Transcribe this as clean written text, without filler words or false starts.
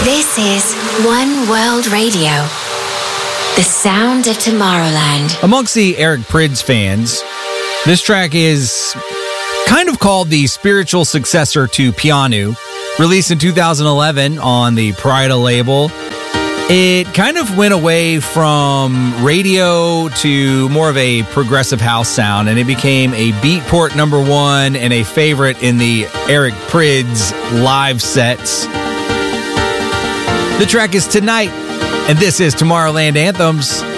This is One World Radio, the sound of Tomorrowland. Amongst the Eric Prydz fans, this track is kind of called the spiritual successor to Piano. Released in 2011 on the Prida label, it kind of went away from radio to more of a progressive house sound, and it became a Beatport #1 and a favorite in the Eric Prydz live sets. The track is Tonight, and this is Tomorrowland Anthems.